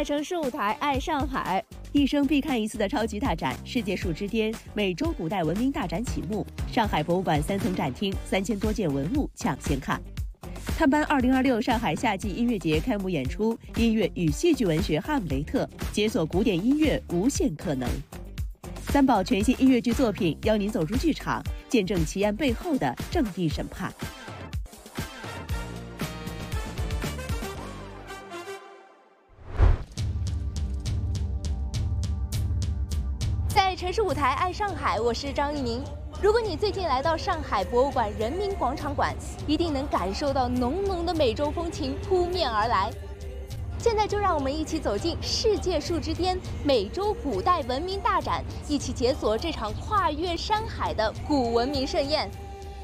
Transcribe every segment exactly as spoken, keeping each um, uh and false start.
爱城市舞台，爱上海，一生必看一次的超级大展——世界树之巅美洲古代文明大展启幕。上海博物馆三层展厅，三千多件文物抢先看。探班二零二六上海夏季音乐节开幕演出，音乐与戏剧文学《哈姆雷特》，解锁古典音乐无限可能。三宝全新音乐剧作品，邀您走入剧场，见证奇案背后的正义审判。 在城市舞台爱上海，我是张怡宁。如果你最近来到上海博物馆人民广场馆，一定能感受到浓浓的美洲风情扑面而来。现在就让我们一起走进世界树之巅美洲古代文明大展，一起解锁这场跨越山海的古文明盛宴。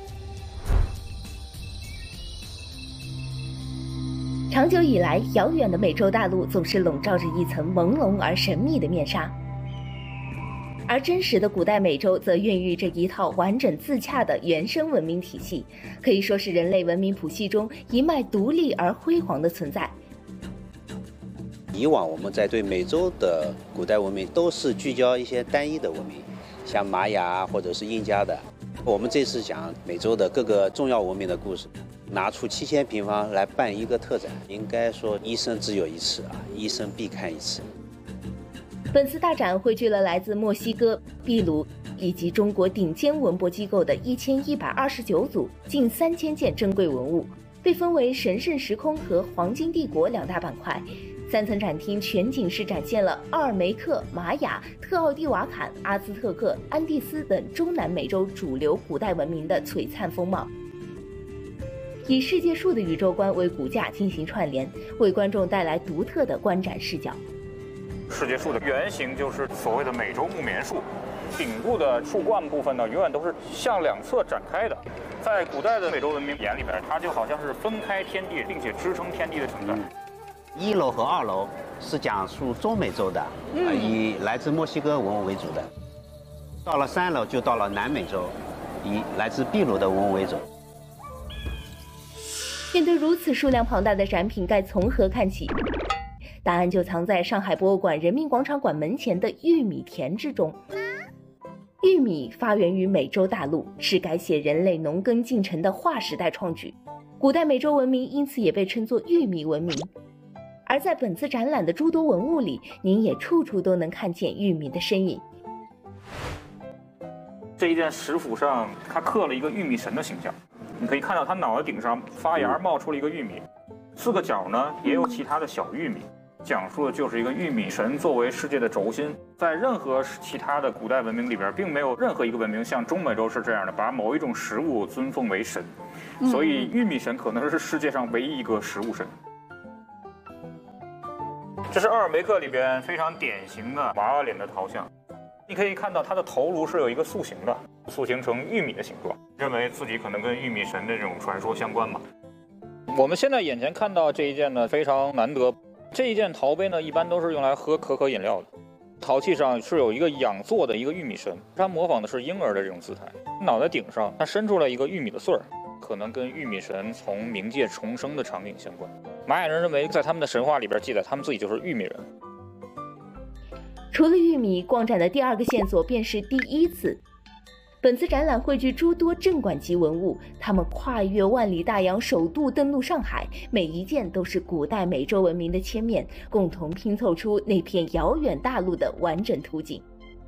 长久以来，遥远的美洲大陆总是笼罩着一层朦胧而神秘的面纱。而真实的古代美洲则孕育着一套完整自洽的原生文明体系，可以说是人类文明谱系中一脉独立而辉煌的存在。 以往我们在对美洲的古代文明都是聚焦一些单一的文明，像玛雅或者是印加的。我们这次讲美洲的各个重要文明的故事，拿出七千平方来办一个特展，应该说一生只有一次啊，一生必看一次。 本次大展汇聚了来自墨西哥、秘鲁以及中国顶尖文博机构的一千一百二十九组近三千件珍贵文物，被分为神圣时空和黄金帝国两大板块。三层展厅全景式展现了奥尔梅克、玛雅、特奥蒂瓦坎、阿兹特克、安第斯等中南美洲主流古代文明的璀璨风貌，以世界树的宇宙观为骨架进行串联，为观众带来独特的观展视角。 世界树的原型就是所谓的美洲木棉树，顶部的树冠部分呢，永远都是向两侧展开的。在古代的美洲文明眼里边，它就好像是分开天地，并且支撑天地的存在。 嗯一楼和二楼是讲述中美洲的，嗯、以来自墨西哥文物为主的；到了三楼就到了南美洲，以来自秘鲁的文物为主。 面对如此数量庞大的展品，该从何看起？答案就藏在上海博物馆人民广场馆门前的玉米田之中。玉米发源于美洲大陆，是改写人类农耕进程的划时代创举，古代美洲文明因此也被称作玉米文明。而在本次展览的诸多文物里，您也处处都能看见玉米的身影。 这一件石斧上，它刻了一个玉米神的形象，你可以看到它脑袋顶上发芽冒出了一个玉米，四个角呢也有其他的小玉米，讲述的就是一个玉米神作为世界的轴心。在任何其他的古代文明里边，并没有任何一个文明像中美洲是这样的，把某一种食物尊奉为神，所以玉米神可能是世界上唯一一个食物神。这是奥尔梅克里边非常典型的娃娃脸的陶像，你可以看到它的头颅是有一个塑形的，塑形成玉米的形状，认为自己可能跟玉米神的这种传说相关嘛。我们现在眼前看到这一件呢非常难得，这一件陶杯呢一般都是用来喝可可饮料的。陶器上是有一个仰坐的一个玉米神，它模仿的是婴儿的这种姿态，脑袋顶上它伸出来一个玉米的穗儿，可能跟玉米神从冥界重生的场景相关。玛雅人认为，在他们的神话里边记载，他们自己就是玉米人。 除了玉米，逛展的第二个线索便是第一次。本次展览汇聚诸多镇馆级文物，它们跨越万里大洋，首度登陆上海，每一件都是古代美洲文明的切面，共同拼凑出那片遥远大陆的完整图景。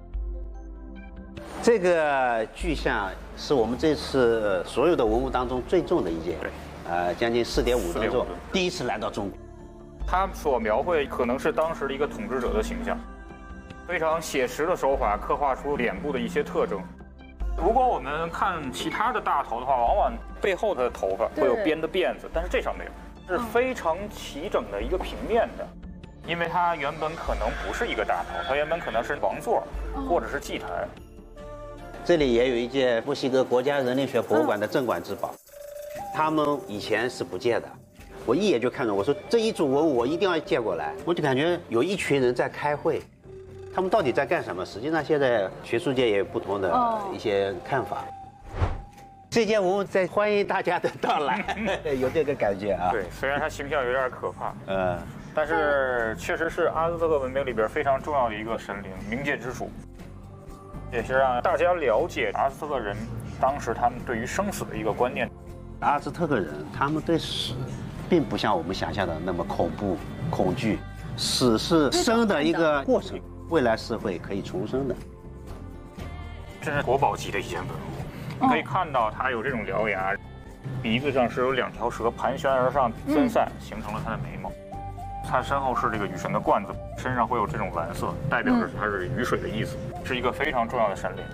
这个巨像是我们这次所有的文物当中最重的一件，呃，将近四点五吨重，第一次来到中国。 他所描绘可能是当时的一个统治者的形象，非常写实的手法刻画出脸部的一些特征。如果我们看其他的大头的话，往往背后的头发会有编的辫子，但是这上没有，是非常齐整的一个平面的。因为它原本可能不是一个大头，它原本可能是王座或者是祭坛。 这里也有一件墨西哥国家人类学博物馆的镇馆之宝，他们以前是不借的，我一眼就看中，我说这一组文物我一定要借过来，我就感觉有一群人在开会。他们到底在干什么？实际上，现在学术界也有不同的一些看法。哦、这件文物在欢迎大家的到来，有这个感觉啊。 对，虽然它形象有点可怕。嗯。 但是确实是阿兹特克文明里边非常重要的一个神灵，冥界之主，也是让大家了解阿兹特克人当时他们对于生死的一个观念。 阿兹特克人他们对死并不像我们想象的那么恐怖恐惧，死是生的一个过程，未来是会可以重生的。 这是国宝级的一件文物，你可以看到它有这种獠牙，鼻子上是有两条蛇盘旋而上分散，形成了它的眉毛。它身后是这个雨神的冠子，身上会有这种蓝色，代表着它是雨水的意思，是一个非常重要的神灵。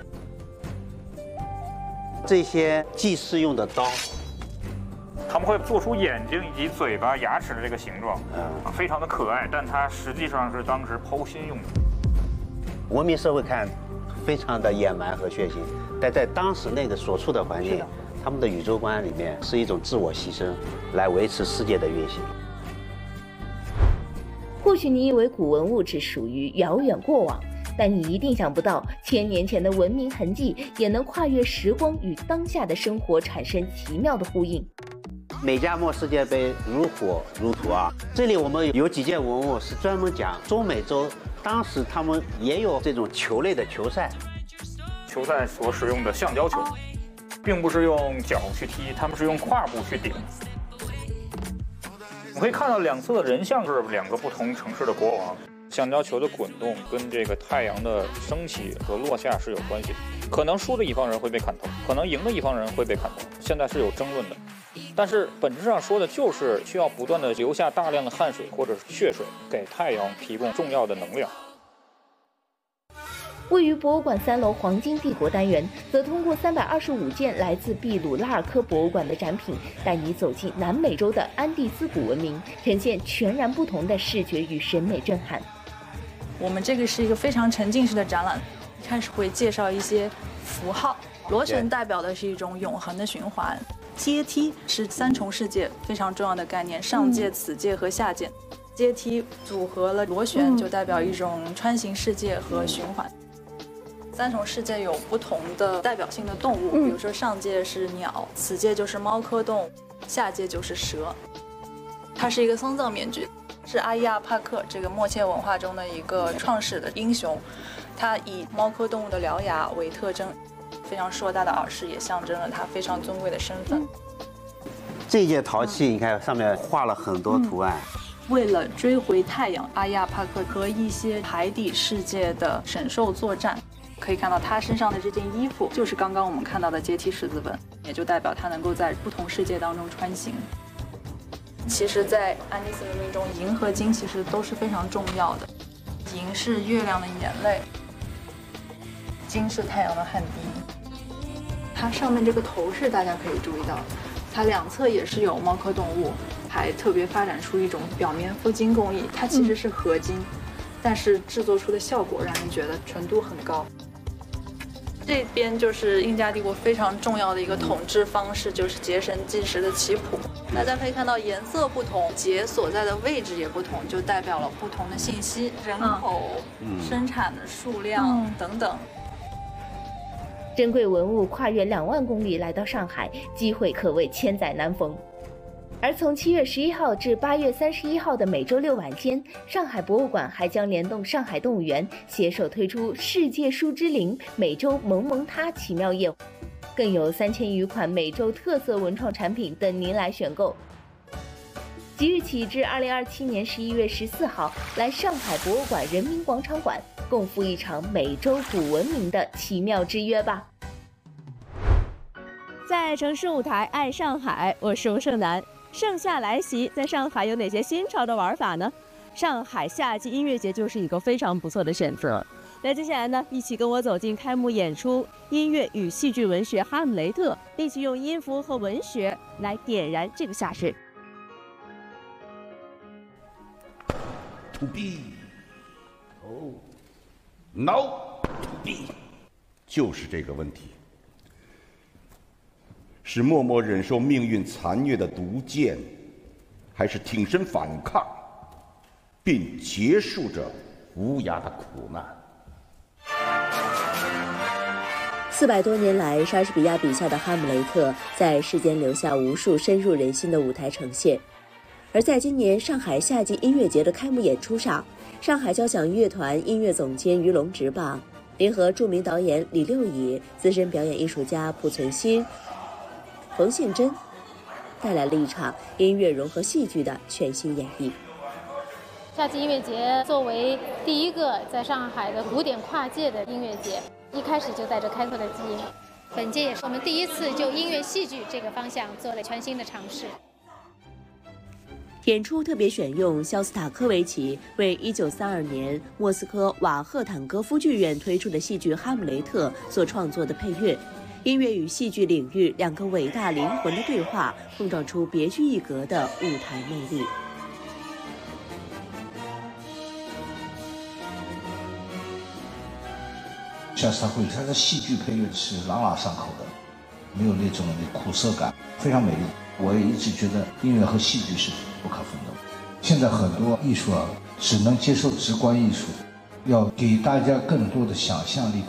这些祭祀用的刀， 他们会做出眼睛以及嘴巴、牙齿的这个形状， 嗯， 非常的可爱，但它实际上是当时剖心用的。 文明社会看非常的野蛮和血腥，但在当时那个所处的环境，他们的宇宙观里面是一种自我牺牲，来维持世界的运行。 或许你以为古文物只属于遥远过往，但你一定想不到，千年前的文明痕迹也能跨越时光，与当下的生活产生奇妙的呼应。 美加墨世界杯如火如荼啊！这里我们有几件文物是专门讲中美洲，当时他们也有这种球类的球赛。 球赛所使用的橡胶球，并不是用脚去踢，他们是用胯部去顶。我们可以看到两侧的人像是两个不同城市的国王。橡胶球的滚动跟这个太阳的升起和落下是有关系的，可能输的一方人会被砍头，可能赢的一方人会被砍头，现在是有争论的。但是本质上说的就是需要不断的流下大量的汗水或者是血水，给太阳提供重要的能量。 位于博物馆三楼黄金帝国单元，则通过三百二十五件来自秘鲁拉尔科博物馆的展品，带你走进南美洲的安第斯古文明，呈现全然不同的视觉与审美震撼。 我们这个是一个非常沉浸式的展览，一开始会介绍一些符号，螺旋代表的是一种永恒的循环，阶梯是三重世界非常重要的概念，上界、此界和下界。阶梯组合了螺旋，就代表一种穿行世界和循环。三重世界有不同的代表性的动物，比如说上界是鸟，此界就是猫科动物，下界就是蛇。它是一个丧葬面具，是阿伊亚帕克这个默切文化中的一个创始的英雄，他以猫科动物的獠牙为特征，非常硕大的耳饰也象征了他非常尊贵的身份。 这件陶器你看上面画了很多图案。 嗯，为了追回太阳，阿伊亚帕克和一些海底世界的神兽作战。可以看到他身上的这件衣服就是刚刚我们看到的阶梯十字纹，也就代表他能够在不同世界当中穿行。其实在安第斯文明中，银和金其实都是非常重要的，银是月亮的眼泪，金是太阳的汗滴。它上面这个头饰大家可以注意到，它两侧也是有猫科动物，还特别发展出一种表面镀金工艺，它其实是合金，嗯，但是制作出的效果让人觉得纯度很高。这边就是印加帝国非常重要的一个统治方式，就是结绳记时的棋谱。大家可以看到颜色不同，节所在的位置也不同，就代表了不同的信息，人口、嗯、生产的数量、嗯、等等。 珍贵文物跨越两万公里来到上海，机会可谓千载难逢。而从七月十一号至八月三十一号的每周六晚间，上海博物馆还将联动上海动物园，携手推出世界树之灵美洲萌萌哒奇妙夜，更有三千余款美洲特色文创产品等您来选购。即日起至二零二七年十一月十四号，来上海博物馆人民广场馆，共赴一场美洲古文明的奇妙之约吧。 在城市舞台爱上海，我是吴胜男。盛夏来袭，在上海有哪些新潮的玩法呢？上海夏季音乐节就是一个非常不错的选择。那接下来呢，一起跟我走进开幕演出音乐与戏剧文学《哈姆雷特》，一起用音符和文学来点燃这个夏日。 To be, oh, no, to be， 就是这个问题。是默默忍受命运残虐的毒箭，还是挺身反抗，并结束着无涯的苦难？ 四百多年来，莎士比亚笔下的哈姆雷特在世间留下无数深入人心的舞台呈现。 而在今年上海夏季音乐节的开幕演出上，上海交响乐团音乐总监于龙直棒联合著名导演李六乙、资深表演艺术家濮存昕、冯宪珍，带来了一场音乐融合戏剧的全新演绎。 夏季音乐节作为第一个在上海的古典跨界的音乐节，一开始就带着开拓的基因。本届也是我们第一次就音乐戏剧这个方向做了全新的尝试。 演出特别选用肖斯塔科维奇为一九三二年莫斯科瓦赫坦戈夫剧院推出的戏剧《哈姆雷特》所创作的配乐，音乐与戏剧领域两个伟大灵魂的对话，碰撞出别具一格的舞台魅力。 肖斯塔科维奇他的戏剧配乐是朗朗上口的，没有那种苦涩感，非常美丽。我也一直觉得音乐和戏剧是不可分的。现在很多艺术啊，只能接受直观艺术，要给大家更多的想象力。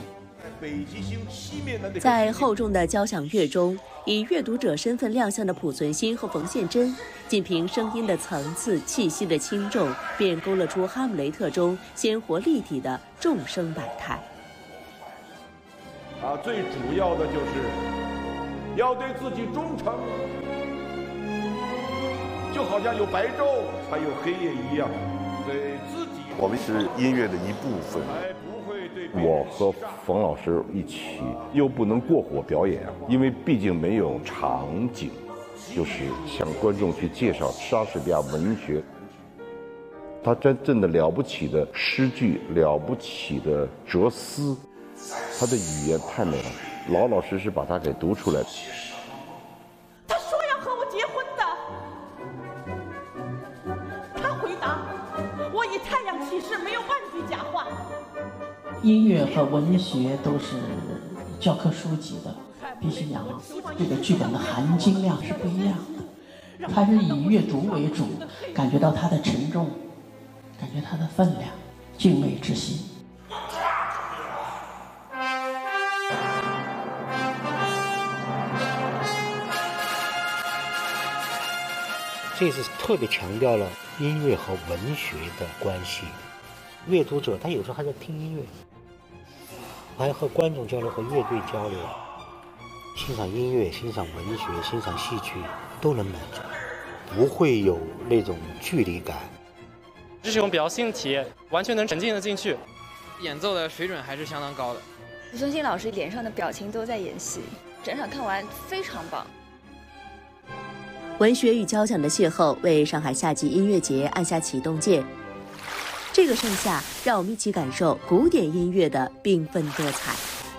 在厚重的交响乐中，以阅读者身份亮相的濮存昕和冯宪珍，仅凭声音的层次、气息的轻重，便勾勒出《哈姆雷特》中鲜活立体的众生百态。 啊，最主要的就是要对自己忠诚，就好像有白昼才有黑夜一样，对自己。 我们是音乐的一部分。我和冯老师一起，又不能过火表演，因为毕竟没有场景，就是向观众去介绍莎士比亚文学。他真正的了不起的诗句，了不起的哲思。他的语言太美了，老老实实把它给读出来。 他说要和我结婚的，他回答：“我以太阳起誓，没有半句假话。” 音乐和文学都是教科书级的，必须讲这个剧本的含金量是不一样的。它是以阅读为主，感觉到它的沉重，感觉它的分量，敬畏之心。 这次特别强调了音乐和文学的关系。阅读者他有时候还在听音乐，还和观众交流，和乐队交流，欣赏音乐、欣赏文学、欣赏戏剧都能满足，不会有那种距离感。 这是一种比较新的体验，完全能沉浸得进去。 演奏的水准还是相当高的。 濮存昕老师脸上的表情都在演戏，整场看完非常棒。 文学与交响的邂逅为上海夏季音乐节按下启动键。这个盛夏，让我们一起感受古典音乐的缤纷多彩。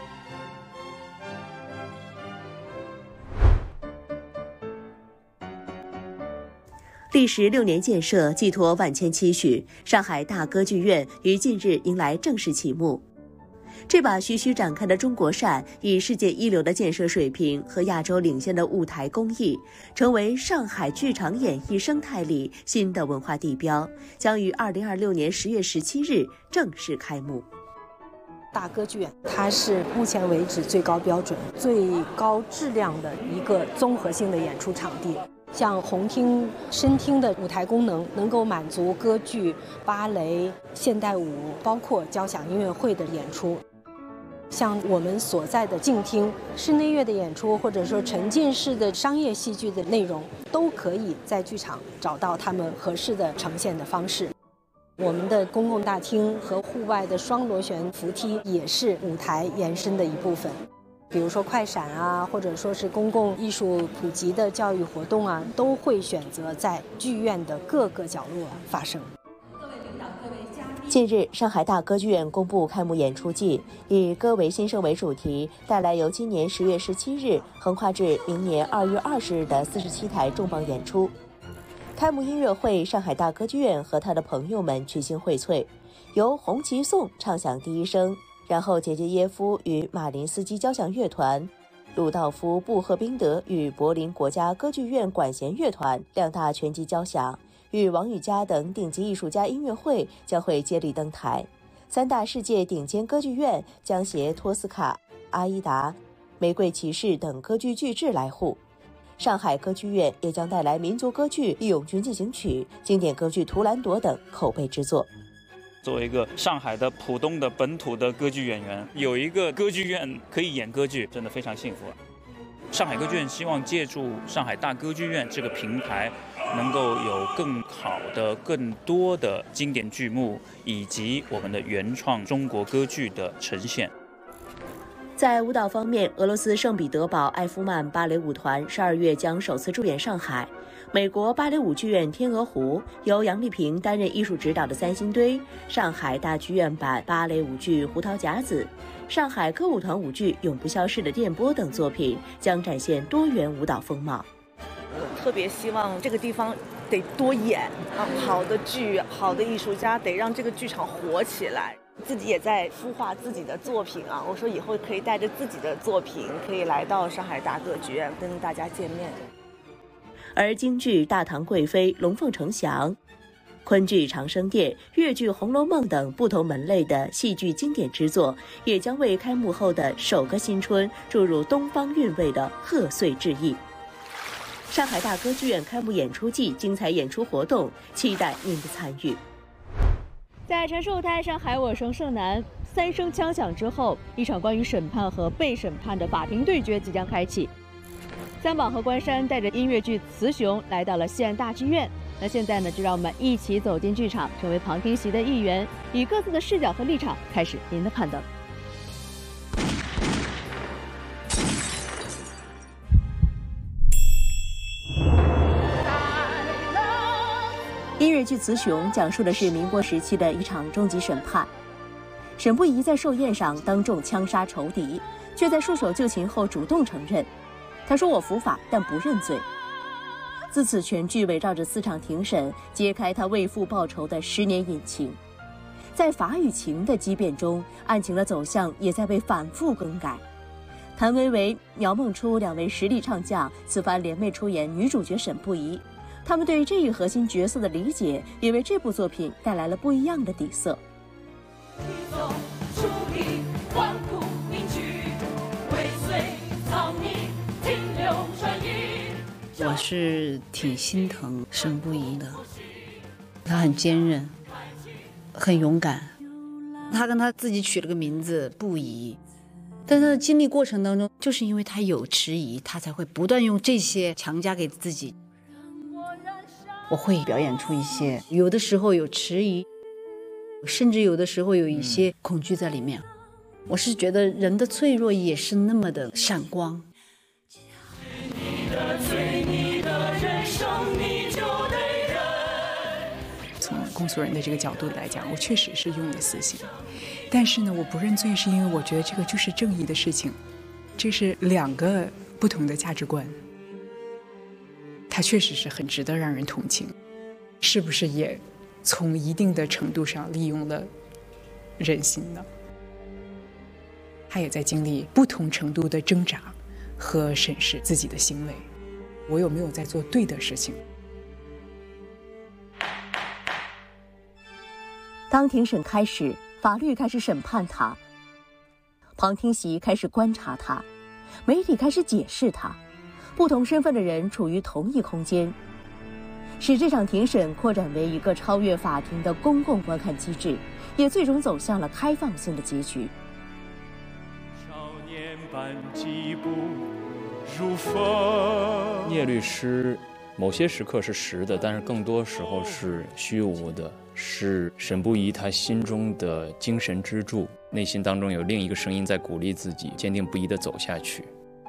历时六年建设，寄托万千期许，上海大歌剧院于近日迎来正式启幕。这把徐徐展开的中国扇，以世界一流的建设水平和亚洲领先的舞台工艺，成为上海剧场演艺生态里新的文化地标，将于二零二六年十月十七日正式开幕。 大歌剧院，它是目前为止最高标准、最高质量的一个综合性的演出场地。像红厅、深厅的舞台功能能够满足歌剧、芭蕾、现代舞，包括交响音乐会的演出。像我们所在的静厅，室内乐的演出，或者说沉浸式的商业戏剧的内容，都可以在剧场找到他们合适的呈现的方式。我们的公共大厅和户外的双螺旋扶梯也是舞台延伸的一部分。比如说快闪啊，或者说是公共艺术普及的教育活动啊，都会选择在剧院的各个角落发生。 近日，上海大歌剧院公布开幕演出季，以歌为新生为主题，带来由今年十月十七日横跨至明年二月二十日的四十七台重磅演出。开幕音乐会，上海大歌剧院和他的朋友们群星荟萃，由红旗颂唱响第一声，然后杰杰耶夫与马林斯基交响乐团、鲁道夫·布赫宾德与柏林国家歌剧院管弦乐团两大拳击交响，与王羽佳等顶级艺术家音乐会将会接力登台。三大世界顶尖歌剧院将携托斯卡、阿依达、玫瑰骑士等歌剧巨制来沪。 上海歌剧院也将带来民族歌剧《义勇军进行曲》、经典歌剧《图兰朵》等口碑之作。 作为一个上海的浦东的本土的歌剧演员，有一个歌剧院可以演歌剧，真的非常幸福。上海歌剧院希望借助上海大歌剧院这个平台，能够有更好的、更多的经典剧目以及我们的原创中国歌剧的呈现。 在舞蹈方面，俄罗斯圣彼得堡艾夫曼芭蕾舞团十二月将首次驻演上海。美国芭蕾舞剧院天鹅湖由杨丽萍担任艺术指导的三星堆，上海大剧院版芭蕾舞剧《胡桃夹子》，上海歌舞团舞剧《永不消逝的电波》等作品将展现多元舞蹈风貌。 我特别希望这个地方得多演啊，好的剧、好的艺术家得让这个剧场活起来。自己也在孵化自己的作品啊，我说以后可以带着自己的作品，可以来到上海大歌剧院跟大家见面。 而京剧《大唐贵妃》《龙凤呈祥》、昆剧《长生殿》、粤剧《红楼梦》等不同门类的戏剧经典之作，也将为开幕后的首个新春注入东方韵味的贺岁致意。上海大歌剧院开幕演出季精彩演出活动，期待您的参与。 在城市舞台，上海我胜胜男，三声枪响之后，一场关于审判和被审判的法庭对决即将开启。三宝和关山带着音乐剧《雌雄》来到了西安大剧院。那现在呢，就让我们一起走进剧场，成为旁听席的一员，以各自的视角和立场开始您的判断。 音乐剧《雌雄》讲述的是民国时期的一场终极审判。沈不疑在寿宴上当众枪杀仇敌，却在束手就擒后主动承认。他说：“我伏法，但不认罪。”自此，全剧围绕着四场庭审，揭开他为父报仇的十年隐情。在法与情的激辩中，案情的走向也在被反复更改。谭维维、苗梦初两位实力唱将此番联袂出演女主角沈不疑，他们对这一核心角色的理解，也为这部作品带来了不一样的底色。 我是挺心疼沈不疑的，他很坚韧，很勇敢。他跟他自己取了个名字不疑，但他的经历过程当中，就是因为他有迟疑，他才会不断用这些强加给自己。我会表演出一些，有的时候有迟疑，甚至有的时候有一些恐惧在里面。我是觉得人的脆弱也是那么的闪光。 从公诉人的这个角度来讲，我确实是用的死刑，但是呢，我不认罪是因为我觉得这个就是正义的事情，这是两个不同的价值观，它确实是很值得让人同情，是不是也从一定的程度上利用了人心呢？他也在经历不同程度的挣扎和审视自己的行为，我有没有在做对的事情。 当庭审开始，法律开始审判他，旁听席开始观察他，媒体开始解释他，不同身份的人处于同一空间，使这场庭审扩展为一个超越法庭的公共观看机制，也最终走向了开放性的结局。 聂律师某些时刻是实的，但是更多时候是虚无的，是沈不疑他心中的精神支柱，内心当中有另一个声音在鼓励自己坚定不移地走下去。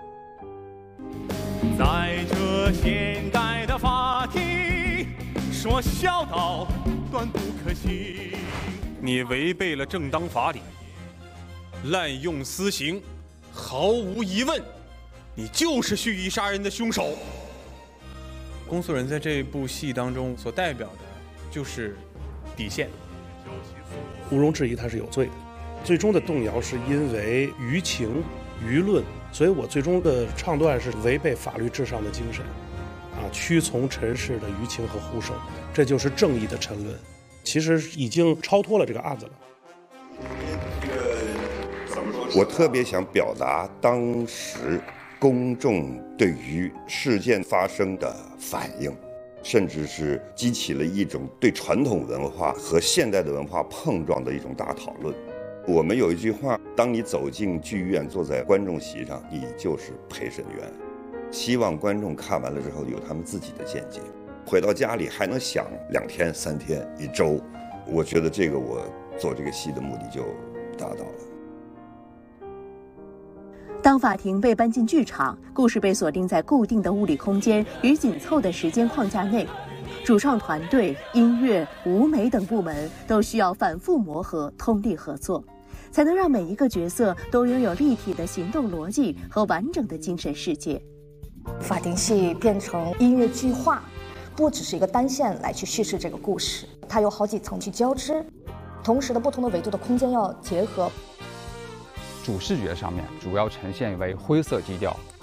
在这现代的法庭，说孝道断不可行。你违背了正当法理，滥用私刑，毫无疑问，你就是蓄意杀人的凶手。公诉人在这部戏当中所代表的就是底线， 毋庸置疑他是有罪的。最终的动摇是因为舆情、舆论，所以我最终的唱段是违背法律至上的精神，啊，屈从尘世的舆情和呼声，这就是正义的沉沦。其实已经超脱了这个案子了。 我特别想表达当时公众对于事件发生的反应，甚至是激起了一种对传统文化和现代的文化碰撞的一种大讨论。我们有一句话，当你走进剧院，坐在观众席上，你就是陪审员。希望观众看完了之后有他们自己的见解，回到家里还能想两天、三天、一周。我觉得这个我做这个戏的目的就达到了。 当法庭被搬进剧场，故事被锁定在固定的物理空间与紧凑的时间框架内，主创团队、音乐、舞美等部门都需要反复磨合、通力合作，才能让每一个角色都拥有立体的行动逻辑和完整的精神世界。 法庭戏变成音乐剧化，不只是一个单线来去叙事这个故事，它有好几层去交织，同时的不同的维度的空间要结合。 主视觉上面主要呈现为灰色基调，